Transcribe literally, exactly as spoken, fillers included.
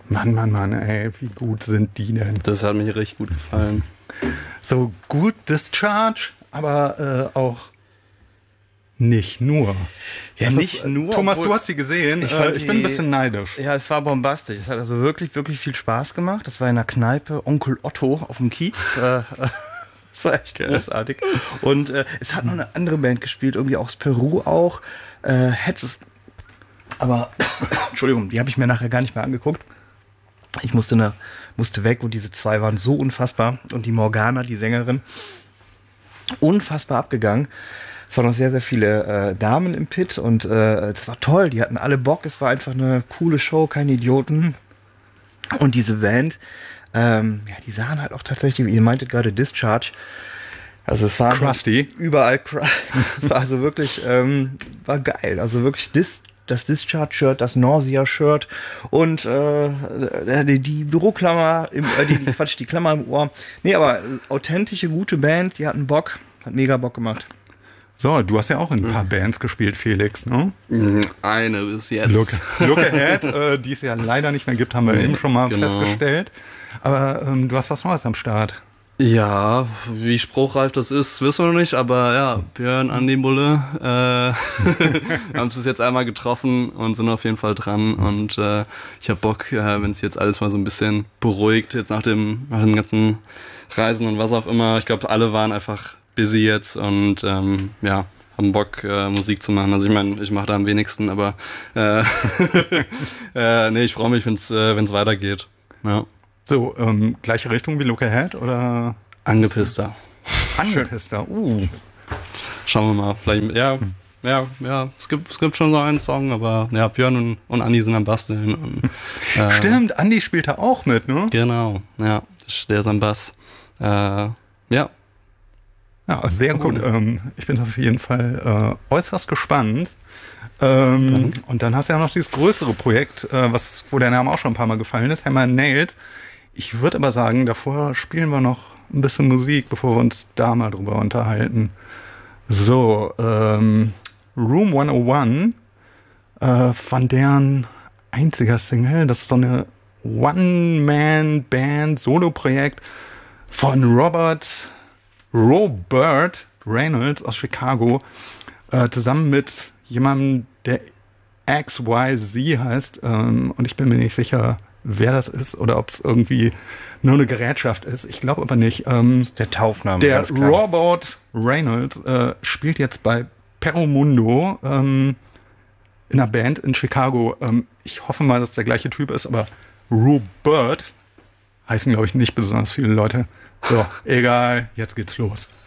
Mann, Mann, Mann, ey, wie gut sind die denn? Das hat mir richtig gut gefallen. So gut Discharge, aber äh, auch nicht nur. Ja, Das nicht ist, nur. Thomas, obwohl- du hast die gesehen. Ich Ich, fand äh, ich die- bin ein bisschen neidisch. Ja, es war bombastisch. Es hat also wirklich, wirklich viel Spaß gemacht. Das war in der Kneipe Onkel Otto auf dem Kiez. Äh, Das war echt großartig. Und äh, es hat noch eine andere Band gespielt, irgendwie aus Peru auch. Äh, Heads. Aber, Entschuldigung, die habe ich mir nachher gar nicht mehr angeguckt. Ich musste, ne, musste weg und diese zwei waren so unfassbar. Und die Morgana, die Sängerin, unfassbar abgegangen. Es waren noch sehr, sehr viele äh, Damen im Pit und äh, das war toll. Die hatten alle Bock. Es war einfach eine coole Show, keine Idioten. Und diese Band, ähm, ja, die sahen halt auch tatsächlich, wie ihr meintet gerade, Discharge. Also es war Crusty. Überall Crusty. Es war also wirklich, ähm, war geil. Also wirklich Dis das Discharge-Shirt, das Nausea-Shirt und äh, die, die Büroklammer, im, äh, die, die, Quatsch, die Klammer im Ohr. Nee, aber authentische, gute Band, die hatten Bock, hat mega Bock gemacht. So, du hast ja auch in ein paar Bands gespielt, Felix, ne? Eine bis jetzt. Look, Look Ahead, äh, die es ja leider nicht mehr gibt, haben wir eben schon mal Genau. festgestellt. Aber ähm, du hast was Neues am Start. Ja, wie spruchreif das ist, wissen wir noch nicht, aber ja, Björn, Andi, Mulle, äh, haben uns jetzt einmal getroffen und sind auf jeden Fall dran und äh, ich habe Bock, äh, wenn es jetzt alles mal so ein bisschen beruhigt, jetzt nach dem, nach dem ganzen Reisen und was auch immer, ich glaube, alle waren einfach busy jetzt und ähm, ja, haben Bock, äh, Musik zu machen. Also ich meine, ich mache da am wenigsten, aber äh, äh, nee, ich freue mich, wenn es äh, wenn's weitergeht. Ja. So, ähm, gleiche Richtung wie Look Ahead oder Angepisster. Angepisster? Uh. Schauen wir mal. Vielleicht, ja, ja, ja. Es gibt, es gibt schon so einen Song, aber ja, Björn und, und Andi sind am Basteln. Und, äh, Stimmt, Andi spielt da auch mit, ne? Genau, ja. Der ist am Bass. Äh, ja. Ja, sehr gut. Ähm, ich bin auf jeden Fall äh, äußerst gespannt. Ähm, mhm. Und dann hast du ja noch dieses größere Projekt, äh, was, wo der Name auch schon ein paar Mal gefallen ist, Hammer and Nails. Ich würde aber sagen, davor spielen wir noch ein bisschen Musik, bevor wir uns da mal drüber unterhalten. So, ähm, Room hundertundeins, äh, von deren einziger Single, das ist so eine One-Man-Band, Solo-Projekt von Robert Robert Reynolds aus Chicago, äh, zusammen mit jemandem, der X Y Z heißt, ähm, und ich bin mir nicht sicher, wer das ist oder ob es irgendwie nur eine Gerätschaft ist. Ich glaube aber nicht. Ähm, der Taufname. Der Robert Reynolds äh, spielt jetzt bei Perromundo ähm, in einer Band in Chicago. Ähm, ich hoffe mal, dass der gleiche Typ ist, aber Robert heißen, glaube ich, nicht besonders viele Leute. So, egal, jetzt geht's los.